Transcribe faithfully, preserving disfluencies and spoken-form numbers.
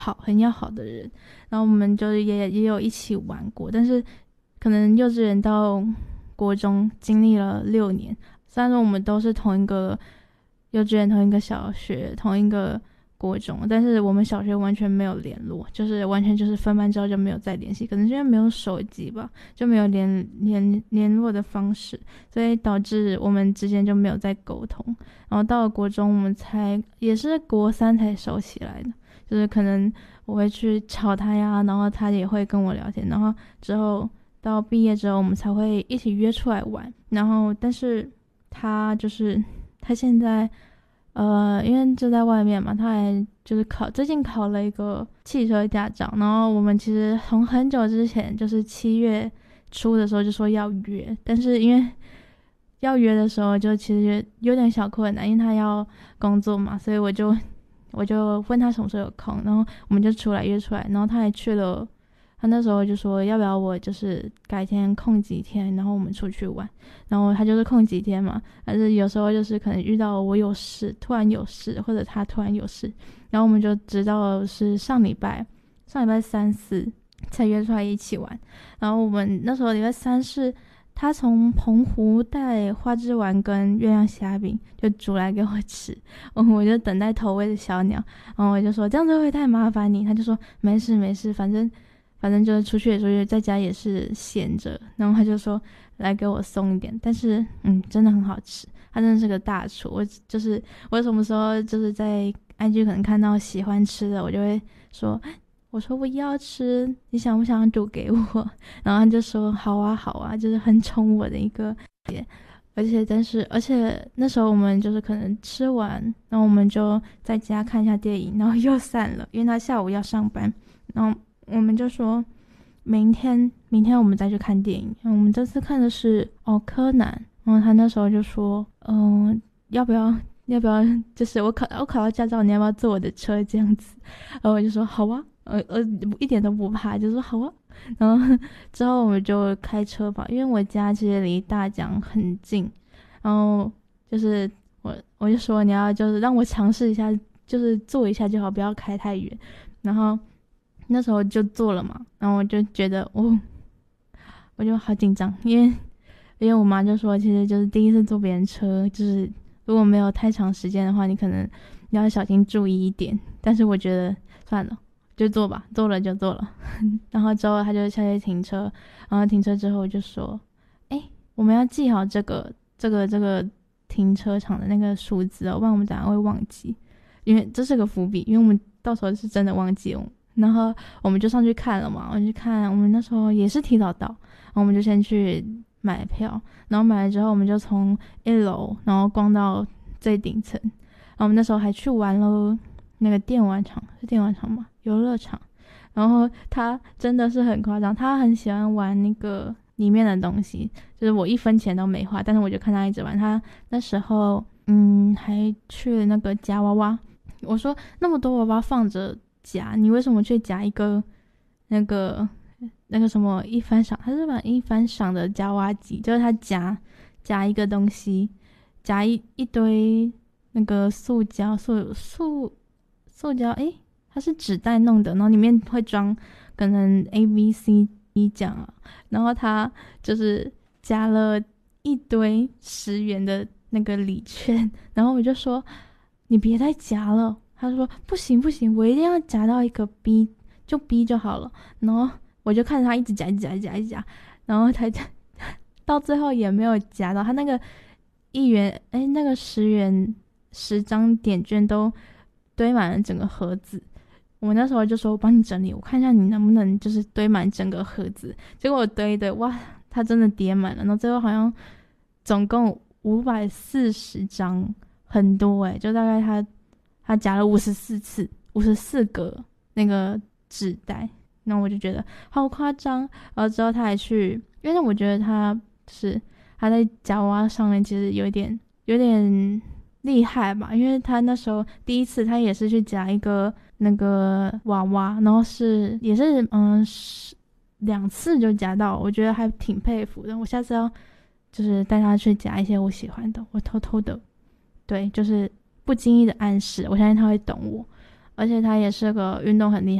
好很要好的人，然后我们就是也也有一起玩过，但是可能幼稚园到国中经历了六年，虽然说我们都是同一个幼稚园、同一个小学、同一个国中，但是我们小学完全没有联络，就是完全就是分班之后就没有再联系，可能是因为没有手机吧，就没有联联联络的方式，所以导致我们之间就没有再沟通。然后到了国中，我们才也是国三才熟起来的，就是可能我会去吵他呀，然后他也会跟我聊天，然后之后到毕业之后，我们才会一起约出来玩。然后但是他就是他现在。呃，因为就在外面嘛，他还就是考最近考了一个汽车驾照，然后我们其实从很久之前，就是七月初的时候就说要约，但是因为要约的时候就其实有点小困难，因为他要工作嘛，所以我就我就问他什么时候有空，然后我们就出来约出来，然后他还去了。他那时候就说要不要我就是改天空几天，然后我们出去玩。然后他就是空几天嘛，但是有时候就是可能遇到我有事，突然有事，或者他突然有事，然后我们就知道是上礼拜上礼拜三四才约出来一起玩。然后我们那时候礼拜三是他从澎湖带花枝丸跟月亮虾饼就煮来给我吃，我就等待投喂的小鸟，然后我就说这样子会太麻烦你，他就说没事没事，反正反正就是出去也出去，在家也是闲着，然后他就说来给我送一点，但是嗯，真的很好吃，他真的是个大厨。我就是我什么时候就是在 I G 可能看到喜欢吃的，我就会说，我说我要吃，你想不想煮给我？然后他就说好啊好啊，就是很宠我的一个。而且但是而且那时候我们就是可能吃完，然后我们就在家看一下电影，然后又散了，因为他下午要上班，然后我们就说明天明天我们再去看电影。我们这次看的是哦柯南，然后他那时候就说嗯、呃、要不要要不要就是我考我考到驾照，你要不要坐我的车这样子？然后我就说好啊，呃呃一点都不怕，就说好啊。然后之后我们就开车吧，因为我家其实离大江很近，然后就是我我就说你要就是让我尝试一下，就是坐一下就好，不要开太远。然后那时候就做了嘛，然后我就觉得哦，我就好紧张，因为因为我妈就说，其实就是第一次坐别人车，就是如果没有太长时间的话，你可能你要小心注意一点。但是我觉得算了，就做吧，做了就做了。然后之后他就下去停车，然后停车之后就说，哎，我们要记好这个这个这个停车场的那个数字哦，不然我们等下会忘记，因为这是个伏笔，因为我们到时候是真的忘记了。然后我们就上去看了嘛，我去看，我们那时候也是提早到，然后我们就先去买票，然后买了之后我们就从一楼然后逛到最顶层，然后我们那时候还去玩了那个电玩场，是电玩场吗？游乐场。然后他真的是很夸张，他很喜欢玩那个里面的东西，就是我一分钱都没花，但是我就看他一直玩。他那时候嗯还去了那个夹娃娃，我说那么多娃娃放着夹，你为什么去夹一个那个那个什么一番赏？他是把一番赏的夹娃机，就是他夹夹一个东西，夹一一堆那个塑胶塑塑塑胶，诶，它是纸袋弄的，然后里面会装可能 A B C D 奖啊，然后他就是夹了一堆十元的那个礼券，然后我就说你别再夹了。他说不行不行，我一定要夹到一个 B， 就 B 就好了。然后我就看着他一直夹一直夹一直夹一直夹，然后他到最后也没有夹到，他那个一元哎那个十元十张点券都堆满了整个盒子。我那时候就说我帮你整理，我看一下你能不能就是堆满整个盒子。结果我堆一堆，哇，他真的叠满了，然后最后好像总共五百四十张，很多诶、欸，就大概他他夹了五十四次，五十四个那个纸袋，然后我就觉得好夸张。然后之后他还去，因为我觉得他是他在夹娃娃上面其实有点有点厉害吧，因为他那时候第一次他也是去夹一个那个娃娃，然后是也是嗯是两次就夹到，我觉得还挺佩服的。我下次要就是带他去夹一些我喜欢的，我偷偷的对就是不经意的暗示，我相信他会懂我。 而且他也是个运动很厉